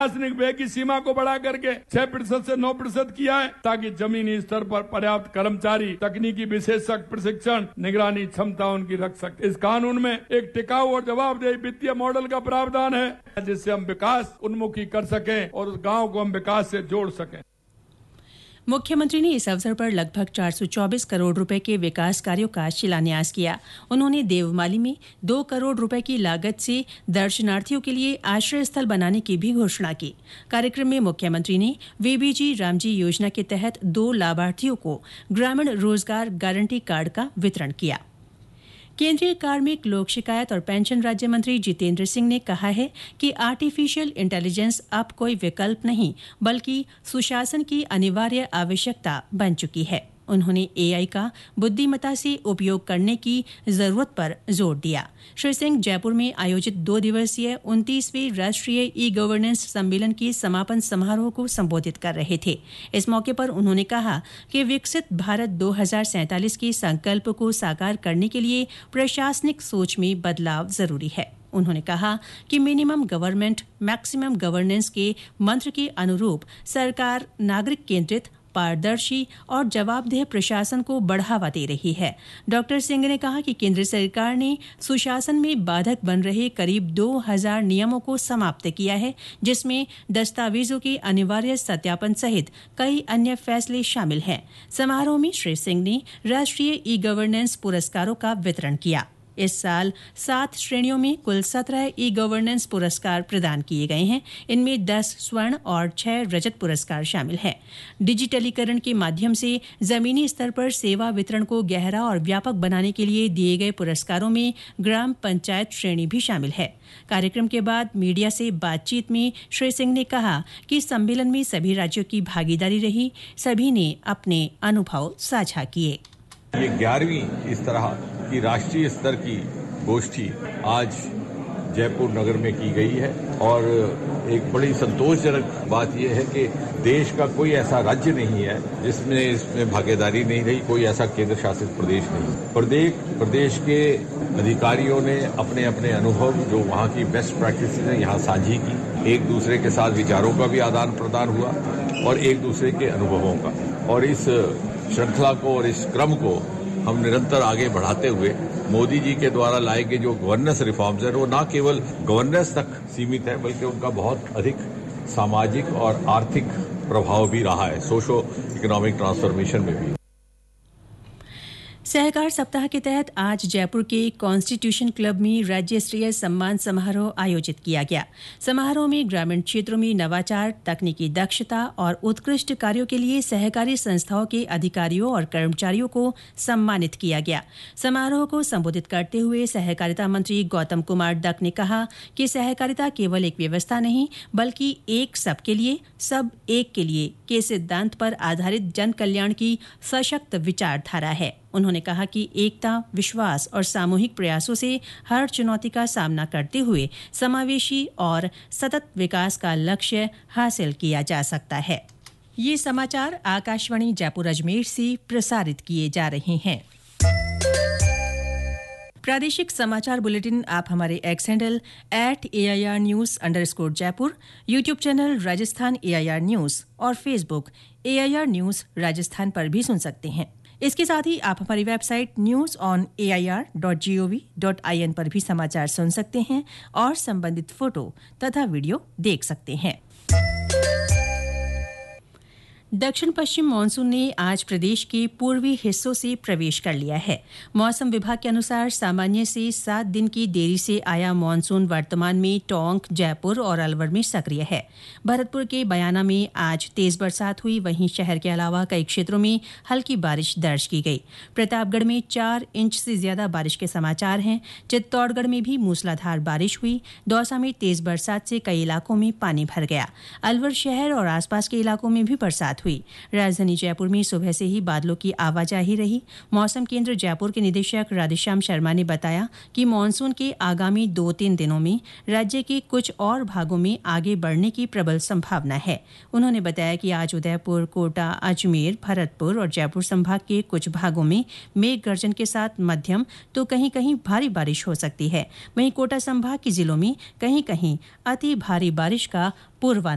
प्रशासनिक व्यय की सीमा को बढ़ा करके 6% से 9% किया है, ताकि जमीनी स्तर पर पर्याप्त कर्मचारी तकनीकी विशेषज्ञ प्रशिक्षण निगरानी क्षमता उनकी रख सके। इस कानून में एक टिकाऊ और जवाबदेही वित्तीय मॉडल का प्रावधान है, जिससे हम विकास उन्मुखी कर सकें और उस गांव को हम विकास से जोड़ सकें। मुख्यमंत्री ने इस अवसर पर लगभग 424 करोड़ रुपए के विकास कार्यों का शिलान्यास किया। उन्होंने देवमाली में 2 करोड़ रुपए की लागत से दर्शनार्थियों के लिए आश्रय स्थल बनाने की भी घोषणा की। कार्यक्रम में मुख्यमंत्री ने वीबीजी रामजी योजना के तहत 2 लाभार्थियों को ग्रामीण रोजगार गारंटी कार्ड का वितरण किया। केंद्रीय कार्मिक, लोक शिकायत और पेंशन राज्य मंत्री जितेंद्र सिंह ने कहा है कि आर्टिफिशियल इंटेलिजेंस अब कोई विकल्प नहीं बल्कि सुशासन की अनिवार्य आवश्यकता बन चुकी है। उन्होंने एआई का बुद्धिमत्ता से उपयोग करने की जरूरत पर जोर दिया। श्री सिंह जयपुर में आयोजित 2 दिवसीय 29वें राष्ट्रीय ई गवर्नेंस सम्मेलन के समापन समारोह को संबोधित कर रहे थे। इस मौके पर उन्होंने कहा कि विकसित भारत 2047 के संकल्प को साकार करने के लिए प्रशासनिक सोच में बदलाव जरूरी है। उन्होंने कहा कि मिनिमम गवर्नमेंट मैक्सिमम गवर्नेंस के मंत्र के अनुरूप सरकार नागरिक केंद्रित, पारदर्शी और जवाबदेह प्रशासन को बढ़ावा दे रही है। डॉक्टर सिंह ने कहा कि केंद्र सरकार ने सुशासन में बाधक बन रहे करीब 2000 नियमों को समाप्त किया है, जिसमें दस्तावेजों के अनिवार्य सत्यापन सहित कई अन्य फैसले शामिल हैं। समारोह में श्री सिंह ने राष्ट्रीय ई गवर्नेंस पुरस्कारों का वितरण किया। इस साल 7 श्रेणियों में कुल 17 ई गवर्नेंस पुरस्कार प्रदान किए गए हैं। इनमें 10 स्वर्ण और 6 रजत पुरस्कार शामिल हैं। डिजिटलीकरण के माध्यम से जमीनी स्तर पर सेवा वितरण को गहरा और व्यापक बनाने के लिए दिए गए पुरस्कारों में ग्राम पंचायत श्रेणी भी शामिल है। कार्यक्रम के बाद मीडिया से बातचीत में श्री सिंह ने कहा कि सम्मेलन में सभी राज्यों की भागीदारी रही, सभी ने अपने अनुभव साझा किए। ये 11वीं इस तरह की राष्ट्रीय स्तर की गोष्ठी आज जयपुर नगर में की गई है और एक बड़ी संतोषजनक बात यह है कि देश का कोई ऐसा राज्य नहीं है जिसमें इसमें भागीदारी नहीं रही, कोई ऐसा केंद्र शासित प्रदेश नहीं। प्रदेश के अधिकारियों ने अपने अपने अनुभव जो वहाँ की बेस्ट प्रैक्टिसेस हैं यहाँ साझी की, एक दूसरे के साथ विचारों का भी आदान प्रदान हुआ और एक दूसरे के अनुभवों का, और इस श्रृंखला को और इस क्रम को हम निरंतर आगे बढ़ाते हुए मोदी जी के द्वारा लाए गए जो गवर्नेंस रिफॉर्म्स हैं वो न केवल गवर्नेंस तक सीमित है बल्कि उनका बहुत अधिक सामाजिक और आर्थिक प्रभाव भी रहा है, सोशो इकोनॉमिक ट्रांसफॉर्मेशन में भी। सहकार सप्ताह के तहत आज जयपुर के कॉन्स्टिट्यूशन क्लब में राज्य स्तरीय सम्मान समारोह आयोजित किया गया। समारोह में ग्रामीण क्षेत्रों में नवाचार, तकनीकी दक्षता और उत्कृष्ट कार्यों के लिए सहकारी संस्थाओं के अधिकारियों और कर्मचारियों को सम्मानित किया गया। समारोह को संबोधित करते हुए सहकारिता मंत्री गौतम कुमार डक ने कहा कि सहकारिता केवल एक व्यवस्था नहीं बल्कि एक सबके लिए, सब एक के लिए के सिद्धांत पर आधारित जन कल्याण की सशक्त विचारधारा है। उन्होंने कहा कि एकता, विश्वास और सामूहिक प्रयासों से हर चुनौती का सामना करते हुए समावेशी और सतत विकास का लक्ष्य हासिल किया जा सकता है। ये समाचार आकाशवाणी जयपुर अजमेर से प्रसारित किए जा रहे हैं। प्रादेशिक समाचार बुलेटिन आप हमारे x handle @AIR News_ Jaipur, YouTube channel Rajasthan AIR news और फेसबुक AIR न्यूज राजस्थान पर भी सुन सकते हैं। इसके साथ ही आप हमारी वेबसाइट news.on.air.gov.in पर भी समाचार सुन सकते हैं और संबंधित फोटो तथा वीडियो देख सकते हैं। दक्षिण पश्चिम मानसून ने आज प्रदेश के पूर्वी हिस्सों से प्रवेश कर लिया है। मौसम विभाग के अनुसार सामान्य से 7 दिन की देरी से आया मानसून वर्तमान में टोंक, जयपुर और अलवर में सक्रिय है। भरतपुर के बयाना में आज तेज बरसात हुई, वहीं शहर के अलावा कई क्षेत्रों में हल्की बारिश दर्ज की गई। प्रतापगढ़ में 4 इंच से ज्यादा बारिश के समाचार हैं। चित्तौड़गढ़ में भी मूसलाधार बारिश हुई। दौसा में तेज बरसात से कई इलाकों में पानी भर गया। अलवर शहर और आसपास के इलाकों में भी बरसात हुई। राजधानी जयपुर में सुबह से ही बादलों की आवाजाही रही। मौसम केंद्र जयपुर के निदेशक राधेश्याम शर्मा ने बताया कि मानसून के आगामी 2-3 दिनों में राज्य के कुछ और भागों में आगे बढ़ने की प्रबल संभावना है। उन्होंने बताया कि आज उदयपुर, कोटा, अजमेर, भरतपुर और जयपुर संभाग के कुछ भागों में मेघ गर्जन के साथ मध्यम तो कहीं कहीं भारी बारिश हो सकती है। वहीं कोटा संभाग के जिलों में कहीं कहीं अति भारी बारिश का पूर्वानुमान